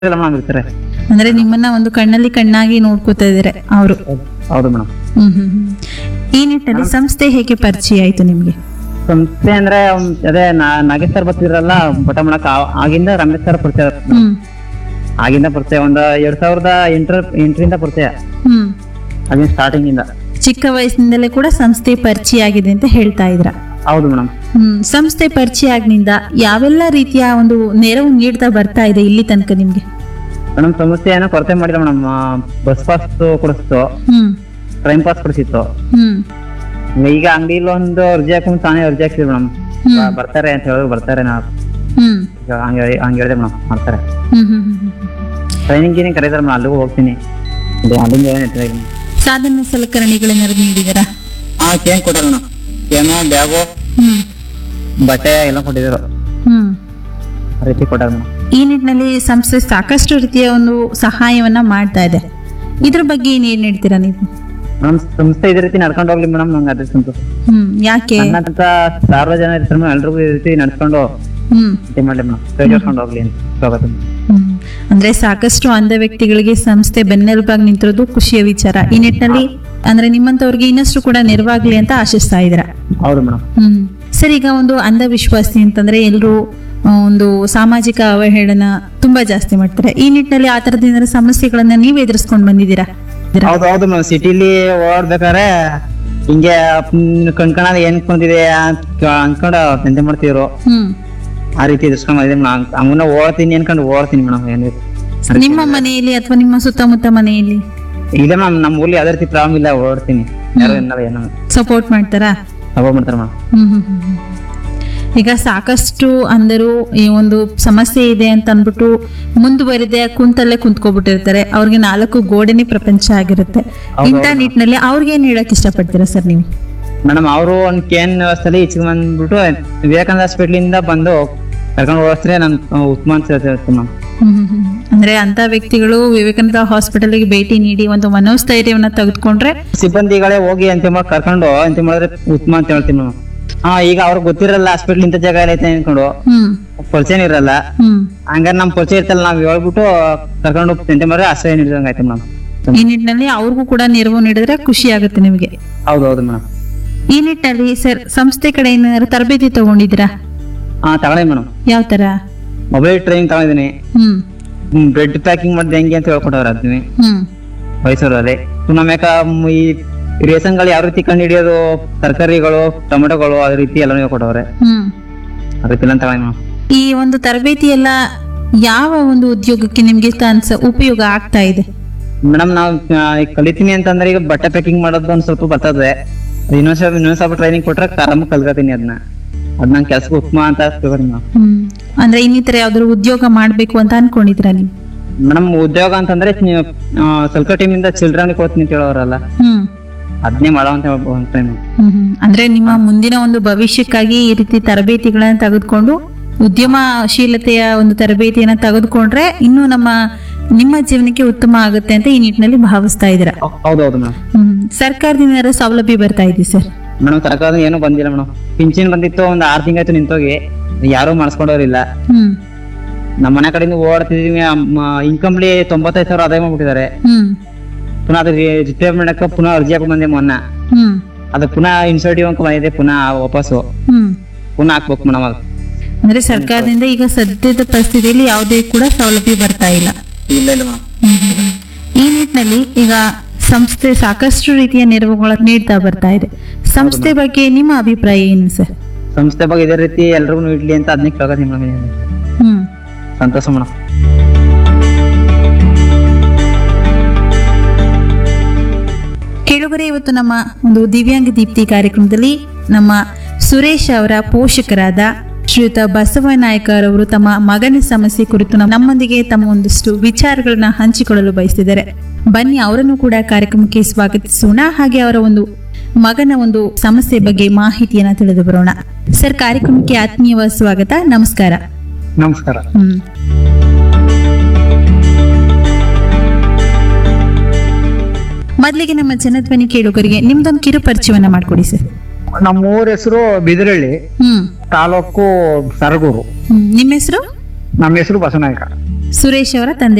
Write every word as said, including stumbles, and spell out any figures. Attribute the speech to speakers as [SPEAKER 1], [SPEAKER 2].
[SPEAKER 1] ಎಲ್ಲ ಮೇಡಮ್ ಇರ್ತಾರೆ.
[SPEAKER 2] ಅಂದ್ರೆ ನಿಮ್ಮನ್ನ ಒಂದು ಕಣ್ಣಲ್ಲಿ ಕಣ್ಣಾಗಿ ನೋಡ್ಕೋತಾ ಇದಾರೆ ಅವರು.
[SPEAKER 1] ಹೌದು ಮೇಡಮ್.
[SPEAKER 2] ಹ್ಮ್ ಹ್ಮ್ ಹ್ಮ್. ಈ ನಿಟ್ಟಿನಲ್ಲಿ ಸಂಸ್ಥೆ ಹೇಗೆ ಪರಿಚಯ ಆಯ್ತು ನಿಮ್ಗೆ?
[SPEAKER 1] ಸಂಸ್ಥೆ ಅಂದ್ರೆ ಅವ್ನ್ ಅದೇ ನಾ- ನಾಗೇಶ್ ಸರ್ ಬರ್ತಿದ್ರಲ್ಲ ಬಟ ಮಾಡಕ್ ಆ- ಆಗಿಂದ ರಮೇಶ್ ಸರ್ ಪರಿಚಯ ಆಯ್ತು madam.
[SPEAKER 2] ಹ್ಮ್
[SPEAKER 1] ಆಗಿಂದ ಪರಿಚಯ ಒಂದ್ ಎರಡ್ ಸಾವಿರದ ಎಂಟರ ಎಂಟರಿಂದ ಪರಿಚಯ
[SPEAKER 2] ಹ್ಮ್.
[SPEAKER 1] ಆಗಿನ ಸ್ಟಾರ್ಟಿಂಗ್ ಇಂದ.
[SPEAKER 2] ಚಿಕ್ಕ ವಯಸ್ಸಿನಿಂದಲೇ ಕೂಡ ಸಂಸ್ಥೆ ಪರಿಚಯ ಆಗಿದೆ ಅಂತ ಹೇಳ್ತಾ ಇದ್ರ.
[SPEAKER 1] ಹೌದು ಮೇಡಮ್.
[SPEAKER 2] ಹ್ಮ್. ಸಂಸ್ಥೆ ಪರಿಚಯ ಆಗ್ನಿಂದ ಯಾವೆಲ್ಲ ರೀತಿಯ ಒಂದು ನೆರವು ನೀಡ್ತಾ ಬರ್ತಾ ಇದೆ ಇಲ್ಲಿ ತನಕ ನಿಮ್ಗೆ?
[SPEAKER 1] ಮೇಡಮ್ ಸಂಸ್ಥೆ ಏನೋ ಕೊರತೆ ಮಾಡಿಲ್ಲ ಮೇಡಮ್. ಬಸ್ ಪಾಸ್ ಕೊಡಿಸ್ತು,
[SPEAKER 2] ಹ್ಮ್
[SPEAKER 1] ಟ್ರೈನ್ ಪಾಸ್ ಕೊಡಿಸಿತ್ತು.
[SPEAKER 2] ಹ್ಮ್
[SPEAKER 1] ಈಗ ಅಂಗಡಿಲಿ ಒಂದು ಅರ್ಜಿ ಹಾಕೊಂಡು ತಾನೇ ಅರ್ಜಿ ಹಾಕ್ತಿವಿ ಮೇಡಮ್.
[SPEAKER 2] ಹ್ಮ್.
[SPEAKER 1] ಬರ್ತಾರೆ ಅಂತ ಹೇಳಿದ್ರು ಬರ್ತಾರೆ. ನಾ
[SPEAKER 2] ಹ್ಮ್
[SPEAKER 1] ಈಗ ಹಂಗೆ ಹಂಗೆ ಹೇಳಿದೆ ಮೇಡಮ್ ಮಾಡ್ತಾರೆ.
[SPEAKER 2] ಹ್ಮ್ ಹ್ಮ್ ಹ್ಮ್ ಹ್ಮ್.
[SPEAKER 1] ಟ್ರೈನಿಂಗ್ ಗೀನಿಂಗ್ ಕರೀತಾರೆ ಮೇಡಮ್, ಅಲ್ಲಿಗೂ ಹೋಗ್ತೀನಿ. ಅದೇ ಅಲ್ಲಿಂದ ಏನ್ ಇರ್ತದೆ ಈಗ.
[SPEAKER 2] ಸಾಧನ ಸಲಕರಣೆಗಳೇನಾದ್ರು ನೀಡಿದಾರಾ?
[SPEAKER 1] ಹಾ ಚೇನ್ ಕೊಟ್ಟಾರ ಮೇಡಮ್. ಚೇನು, ಬ್ಯಾಗು,
[SPEAKER 2] ಹ್ಮ್
[SPEAKER 1] ಬಟ್ಟೆ ಎಲ್ಲ ಕೊಟ್ಟಿದ್ರು.
[SPEAKER 2] ಹ್ಮ್.
[SPEAKER 1] ಆ ರೀತಿ ಕೊಟ್ಟಾರ ಮೇಡಮ್.
[SPEAKER 2] ಈ ನಿಟ್ಟಿನಲ್ಲಿ ಸಂಸ್ಥೆ ಸಾಕಷ್ಟು ರೀತಿಯ ಒಂದು ಸಹಾಯವನ್ನ ಮಾಡ್ತಾ ಇದೆ. ಇದ್ರ ಬಗ್ಗೆ ಏನ್ ಏನ್ ಹೇಳ್ತೀರಾ ನೀವು?
[SPEAKER 1] ಮೇಡಮ್ ಸಂಸ್ಥೆ ಇದೇ ರೀತಿ ನಡ್ಕೊಂಡು ಹೋಗ್ಲಿ ಮೇಡಮ್, ನಂಗೆ ಅದೇ ಸಂತೋಷ.
[SPEAKER 2] ಹ್ಮ್. ಯಾಕೆ?
[SPEAKER 1] ನನ್ನಂತ ಸಾವಿರ ಜನ ಇರ್ತಾರೆ ಮೇಡಮ್, ಎಲ್ರಿಗೂ ಈ ರೀತಿ ನಡ್ಕೊಂಡು
[SPEAKER 2] ಹ್ಮ್
[SPEAKER 1] ಇದು ಮಾಡ್ಲಿ ಮೇಡಮ್, ಕೈ ಜೋಡ್ಕೊಂಡು ಹೋಗ್ಲಿ ಅಂತ ಸ್ವಾಗತ ಮೇಡಮ್.
[SPEAKER 2] ಹ್ಮ್. ಅಂದ್ರೆ ಸಾಕಷ್ಟು ಅಂಧ ವ್ಯಕ್ತಿಗಳಿಗೆ ಸಂಸ್ಥೆ ಬೆನ್ನೆಲುಬಾಗಿ ನಿಂತಿರೋದು ಖುಷಿಯ ವಿಚಾರ. ಈ ನಿಟ್ಟಿನಲ್ಲಿ ಅಂದ್ರೆ ನಿಮ್ಮಂತವ್ರಿಗೆ ಇನ್ನಷ್ಟು ಕೂಡ ನೆರವಾಗ್ಲಿ ಅಂತ ಆಶಿಸ್ತಾ ಇದ್ದೀರಾ.
[SPEAKER 1] ಹೌದು ಮೇಡಮ್.
[SPEAKER 2] ಹ್ಮ್. ಸರ್, ಈಗ ಒಂದು ಅಂಧವಿಶ್ವಾಸಿ ಅಂತಂದ್ರೆ ಎಲ್ಲರೂ ಒಂದು ಸಾಮಾಜಿಕ ಅವಹೇಳನ ತುಂಬಾ ಜಾಸ್ತಿ ಮಾಡ್ತಾರೆ. ಈ ನಿಟ್ಟಿನಲ್ಲಿ ಆ ತರದ ಏನಾದ್ರು ಸಮಸ್ಯೆಗಳನ್ನ ನೀವು ಎದುರಿಸ್ಕೊಂಡು ಬಂದಿದ್ದೀರಾ?
[SPEAKER 1] ಹೌದು ಹೌದು ಮೇಡಮ್. ಸಿಟಿಲಿ ಓಡ್ಬೇಕಾದ್ರೆ ಹಿಂಗೆ ಕಣ್ಕಣದ ಏನ್ ಕುಂತಿದೆ ಅಂತ ಅನ್ಕೊಂಡು ಚಿಂತೆ ಮಾಡ್ತಿದ್ರು.
[SPEAKER 2] ಹ್ಮ್.
[SPEAKER 1] ಆ ರೀತಿ ಎದುರ್ಸ್ಕೊಂಡ್ ಬಂದಿದ್ದೆ ಮೇಡಮ್. ಹಂಗನ ಓಡ್ತೀನಿ ಅನ್ಕೊಂಡು ಓಡ್ತೀನಿ ಮೇಡಮ್. ಏನ್
[SPEAKER 2] ನಿಮ್ಮ ಮನೆಯಲ್ಲಿ ಅಥವಾ ನಿಮ್ಮ ಸುತ್ತಮುತ್ತ ಮನೆಯಲ್ಲಿ
[SPEAKER 1] ಇಲ್ಲ ಮ್ಯಾಮ್, ನಮ್ಮ ಊರ್ಲಿ ಯಾವ್ದೇ ರೀತಿ ಪ್ರಾಬ್ಲಮ್ ಇಲ್ಲ, ಓಡ್ತೀನಿ. ಯಾರು ಏನಾರ ಏನೋ
[SPEAKER 2] ಸಪೋರ್ಟ್ ಮಾಡ್ತಾರಾ?
[SPEAKER 1] ಸಪೋರ್ಟ್ ಮಾಡ್ತಾರೆ ಮೇಡಮ್.
[SPEAKER 2] ಹ್ಮ್ ಹ್ಮ್ ಹ್ಮ್ ಹ್ಮ್. ಈಗ ಸಾಕಷ್ಟು ಅಂದರು ಈ ಒಂದು ಸಮಸ್ಯೆ ಇದೆ ಅಂತ ಅನ್ಬಿಟ್ಟು ಮುಂದುವರೆದೆ ಕುಂತಲ್ಲೇ ಕುಂತ್ಕೊಬಿಟ್ಟಿರ್ತಾರೆ. ಅವ್ರಿಗೆ ನಾಲ್ಕು ಗೋಡೆನೇ ಪ್ರಪಂಚ ಆಗಿರುತ್ತೆ. ಇಂಥ ನಿಟ್ಟಿನಲ್ಲಿ ಅವ್ರಿಗೆ ಏನ್ ಹೇಳಕ್ ಇಷ್ಟಪಡ್ತೀರಾ ಸರ್ ನೀವು?
[SPEAKER 1] ಮೇಡಮ್ ಅವರು ಒಂದ್ ಕೇನ್ ವ್ಯವಸ್ಥೆಲಿ ಈಚೆಗೆ ಬಂದ್ಬಿಟ್ಟು ವಿವೇಕಾನಂದ ಹಾಸ್ಪಿಟ್ಲ್ ಇಂದ ಬಂದು ಕರ್ಕೊಂಡು ಹೋಗಿದ್ರೆ ನನ್ ಉತ್ತಮ ಅಂತ ಹೇಳ್ತೀನಿ ಮ್ಯಾಮ್.
[SPEAKER 2] ಹ್ಮ್ ಹ್ಮ್ ಹ್ಮ್. ಅಂದ್ರೆ ಅಂತ ವ್ಯಕ್ತಿಗಳು ವಿವೇಕಾನಂದ ಹಾಸ್ಪಿಟಲ್ಗೆ ಭೇಟಿ ನೀಡಿ ಒಂದು ಮನೋಸ್ಥೈರ್ಯವನ್ನ ತೆಗೆದುಕೊಂಡ್ರೆ
[SPEAKER 1] ಸಿಬ್ಬಂದಿಗಳೇ ಹೋಗಿ ಅಂತ ಮಾಡಿ ಕರ್ಕೊಂಡು ಅಂತ ಮಾಡಿದ್ರೆ ಉತ್ತಮ ಅಂತ ಹೇಳ್ತೀನಿ ಮ್ಯಾಮ್. ಹಾ, ಈಗ ಅವ್ರಿಗೆ ಗೊತ್ತಿರಲ್ಲ ಹಾಸ್ಪಿಟ್ಲ್ ಇಂಥ ಜಾಗ ಎಲ್ಲ ಐತೆ ಅನ್ಕೊಂಡು,
[SPEAKER 2] ಹ್ಮ್
[SPEAKER 1] ಪರಿಚಯ ಇರಲ್ಲ.
[SPEAKER 2] ಹ್ಮ್.
[SPEAKER 1] ಹಂಗಾರೆ ನಮ್ ಪರಿಚಯ ಇರ್ತಲ್ಲ, ನಾವ್ ಹೇಳ್ಬಿಟ್ಟು ಕರ್ಕೊಂಡು ಚಿಂತೆ ಮಾಡಿದ್ರೆ ಆಶ್ರಯ ನೀಡಿದಂಗ ಆಯ್ತು ಮೇಡಮ್.
[SPEAKER 2] ಈ ನಿಟ್ಟಿನಲ್ಲಿ ಅವ್ರಿಗೂ ಕೂಡ ನೆರವು ನೀಡಿದ್ರೆ ಖುಷಿ ಆಗುತ್ತೆ ನಿಮಗೆ.
[SPEAKER 1] ಹೌದು ಹೌದು ಮೇಡಮ್.
[SPEAKER 2] ಈ ನಿಟ್ಟಿನಲ್ಲಿ ಸರ್ ಸಂಸ್ಥೆ ಕಡೆ ಏನಾದ್ರು ತರಬೇತಿ ತಗೊಂಡಿದ್ದೀರಾ?
[SPEAKER 1] ಹಾ ತಗೊಳ್ಳಿ ಮೇಡಮ್.
[SPEAKER 2] ಯಾವ ತರ?
[SPEAKER 1] ಮೊಬೈಲ್ ಟ್ರೈನಿಂಗ್ ತಗೊಂಡಿದ್ದೀನಿ.
[SPEAKER 2] ಹ್ಮ್
[SPEAKER 1] ಬ್ರೆಡ್ ಪ್ಯಾಕಿಂಗ್ ಮಾಡಿದೆ ಹೆಂಗೆ ಅಂತ ಹೇಳ್ಕೊಟ್ಟವ್ರ ಅದನ್ನ
[SPEAKER 2] ಹ್ಮ್
[SPEAKER 1] ಮೈಸೂರಲ್ಲಿ. ನಮ್ಯಾಕ ಈ ರೇಷನ್ಗಳು ಯಾವ ರೀತಿ ಕಂಡು ಹಿಡಿಯೋದು, ತರಕಾರಿಗಳು, ಟೊಮೆಟೊಗಳು, ಅದೇ ರೀತಿ ಎಲ್ಲ ಹೇಳ್ಕೊಟ್ಟವ್ರೆ.
[SPEAKER 2] ಹ್ಮ್.
[SPEAKER 1] ಆ ರೀತಿ ಎಲ್ಲ ತಗೊಳ್ಳಿ ಮೇಡಮ್.
[SPEAKER 2] ಈ ಒಂದು ತರಬೇತಿ ಎಲ್ಲ ಯಾವ ಒಂದು ಉದ್ಯೋಗಕ್ಕೆ ನಿಮ್ಗೆ ಅನ್ಸ ಉಪಯೋಗ ಆಗ್ತಾ ಇದೆ?
[SPEAKER 1] ಮೇಡಮ್ ನಾವ್ ಆ, ಈಗ ಕಲಿತೀನಿ ಅಂತಂದ್ರೆ ಈಗ ಬಟ್ಟೆ ಪ್ಯಾಕಿಂಗ್ ಮಾಡೋದು ಒಂದ್ ಸ್ವಲ್ಪ ಬರ್ತದೆ. ಇನ್ನೊಂದ್ ಸ್ವಲ್ಪ ಇನ್ನೊಂದ್ ಸ್ವಲ್ಪ ಟ್ರೈನಿಂಗ್ ಕೊಟ್ರೆ ಆರಾಮ ಕಲ್ಕತೀನಿ ಅದನ್ನ. ಅದ್ ನಂಗೆ ಕೆಲ್ಸಕ್ಕೆ ಉತ್ತಮ ಅಂತ ಅನ್ಸ್ಕೊಳ್ರಿ ಮೇಡಮ್.
[SPEAKER 2] ಹ್ಮ್. ಅಂದ್ರೆ ಇನ್ನಿತರ ಯಾವ್ದಾದ್ರು ಉದ್ಯೋಗ ಮಾಡ್ಬೇಕು ಅಂತ ಅನ್ಕೊಂಡಿದ್ದೀರಾ ನೀವು?
[SPEAKER 1] ಮೇಡಮ್ ಉದ್ಯೋಗ ಅಂತಂದ್ರೆ ಸ್ವಲ್ಪ ಟೀಮಿಂದ ಚಿಲ್ಡ್ರನ್ ಕೊಡ್ತೀನಿ ಅಂತ ಹೇಳೋರಲ್ಲ,
[SPEAKER 2] ಹ್ಮ್
[SPEAKER 1] ಅದನ್ನೇ ಮಾಡೋ ಅಂತ ಹೇಳ್ಬೋದು.
[SPEAKER 2] ಹ್ಮ್ ಹ್ಮ್. ಅಂದ್ರೆ ನಿಮ್ಮ ಮುಂದಿನ ಒಂದು ಭವಿಷ್ಯಕ್ಕಾಗಿ ಈ ರೀತಿ ತರಬೇತಿಗಳನ್ನ ತೆಗೆದುಕೊಂಡು ಉದ್ಯಮಶೀಲತೆಯ ಒಂದು ತರಬೇತಿಯನ್ನ ತೆಗೆದುಕೊಂಡ್ರೆ ಇನ್ನು ನಮ್ಮ ನಿಮ್ಮ ಜೀವನಕ್ಕೆ ಉತ್ತಮ ಆಗುತ್ತೆ ಅಂತ ಈ ನಿಟ್ಟಿನಲ್ಲಿ ಭಾವಿಸ್ತಾ ಇದ್ದೀರಾ?
[SPEAKER 1] ಹೌದೌದು ಮೇಡಮ್.
[SPEAKER 2] ಹ್ಮ್. ಸರ್ಕಾರದಿಂದ ಏನಾದ್ರು ಸೌಲಭ್ಯ ಬರ್ತಾ ಇದೆ ಸರ್?
[SPEAKER 1] ಮೇಡಮ್ ಸರ್ಕಾರದ ಏನೂ ಬಂದಿಲ್ಲ ಮೇಡಮ್. ಪಿಂಚಣಿ ಬಂದಿತ್ತು, ಒಂದ್ ಆರ್ ತಿಂಗಾಯ್ತು ನಿಂತೋಗಿ, ಯಾರು ಮಾಡಿಸ್ಕೊಂಡವ್ರಿಲ್ಲ.
[SPEAKER 2] ಹ್ಮ್
[SPEAKER 1] ನಮ್ಮ ಮನೆ ಕಡೆಯಿಂದ ಓಡ್ತಿದೀವಿ. ಇನ್ಕಮ್ಲಿ ತೊಂಬತ್ತೈದು ಸಾವಿರ ಆದಾಯ ಮಾಡ್ಬಿಟ್ಟಿದ್ದಾರೆ.
[SPEAKER 2] ಹ್ಮ್
[SPEAKER 1] ಪುನಃ ಅದ್ರ ರಿಪೇರ್ ಮಾಡಕ್ಕೆ ಪುನಃ ಅರ್ಜಿ ಹಾಕೊಂಡ್ ಬಂದೆ ಮೊನ್ನ.
[SPEAKER 2] ಹ್ಮ್
[SPEAKER 1] ಅದು ಪುನಃ ಇನ್ಸೆಂಟಿವ್ ಅಂಕ ಬಂದಿದೆ, ಪುನಃ ವಾಪಸ್ಸು
[SPEAKER 2] ಹ್ಮ್.
[SPEAKER 1] ಪುನಃ ಹಾಕ್ಬೇಕು ಮೇಡಮ್. ಅದು
[SPEAKER 2] ಅಂದ್ರೆ ಸರ್ಕಾರದಿಂದ ಈಗ ಸದ್ಯದ ಪರಿಸ್ಥಿತಿಯಲ್ಲಿ ಯಾವುದೇ ಕೂಡ ಸೌಲಭ್ಯ ಬರ್ತಾ ಇಲ್ಲ.
[SPEAKER 1] ಇಲ್ಲ ಇಲ್ಲ ಮೇಡಮ್.
[SPEAKER 2] ಈ ನಿಟ್ಟಿನಲ್ಲಿ ಈಗ ಸಂಸ್ಥೆ ಸಾಕಷ್ಟು ರೀತಿಯ ನೆರವುಗಳನ್ನು ನೀಡ್ತಾ ಬರ್ತಾ ಇದೆ. ಸಂಸ್ಥೆ ಬಗ್ಗೆ ನಿಮ್ಮ ಅಭಿಪ್ರಾಯ ಏನು ಸರ್?
[SPEAKER 1] ಸಂಸ್ಥೆ ಬಗ್ಗೆ ಇದೇ ರೀತಿ ಎಲ್ರಿಗೂ ಇಡ್ಲಿ ಅಂತ ಅದನ್ನೇ ಕೇಳ್ಕೊತೀನಿ ಮೇಡಮ್.
[SPEAKER 2] ಹ್ಮ್.
[SPEAKER 1] ಸಂತೋಷ ಮೇಡಮ್.
[SPEAKER 2] ಕೇಳುಗರೆ, ಇವತ್ತು ನಮ್ಮ ಒಂದು ದಿವ್ಯಾಂಗ ದೀಪ್ತಿ ಕಾರ್ಯಕ್ರಮದಲ್ಲಿ ನಮ್ಮ ಸುರೇಶ್ ಅವರ ಪೋಷಕರಾದ ಶ್ರೀಯುತ ಬಸವನಾಯಕರವರು ತಮ್ಮ ಮಗನ ಸಮಸ್ಯೆ ಕುರಿತು ನಮ್ಮೊಂದಿಗೆ ತಮ್ಮ ಒಂದಷ್ಟು ವಿಚಾರಗಳನ್ನ ಹಂಚಿಕೊಳ್ಳಲು ಬಯಸಿದ್ದಾರೆ. ಬನ್ನಿ ಅವರನ್ನು ಕೂಡ ಕಾರ್ಯಕ್ರಮಕ್ಕೆ ಸ್ವಾಗತಿಸೋಣ, ಹಾಗೆ ಅವರ ಒಂದು ಮಗನ ಒಂದು ಸಮಸ್ಯೆ ಬಗ್ಗೆ ಮಾಹಿತಿಯನ್ನ ತಿಳಿದು ಬರೋಣ. ಸರ್, ಕಾರ್ಯಕ್ರಮಕ್ಕೆ ಆತ್ಮೀಯವಾದ ಸ್ವಾಗತ. ನಮಸ್ಕಾರ.
[SPEAKER 1] ನಮಸ್ಕಾರ.
[SPEAKER 2] ಹ್ಮ್. ಮೊದಲಿಗೆ ನಮ್ಮ ಜನಧ್ವನಿ ಕೇಳುಗರಿಗೆ ನಿಮ್ದೊಂದು ಕಿರು ಪರಿಚಯವನ್ನ ಮಾಡ್ಕೊಡಿ ಸರ್.
[SPEAKER 1] ನಮ್ಮ ಊರ ಹೆಸರು ಬಿದಿರಳ್ಳಿ,
[SPEAKER 2] ಹ್ಮ್
[SPEAKER 1] ತಾಲೂಕು ಸರಗೂರು.
[SPEAKER 2] ಹ್ಮ್. ನಿಮ್ಮ ಹೆಸರು?
[SPEAKER 1] ನಮ್ಮ ಹೆಸರು ಬಸವನಾಯಕ.
[SPEAKER 2] ಸುರೇಶ್ ಅವರ ತಂದೆ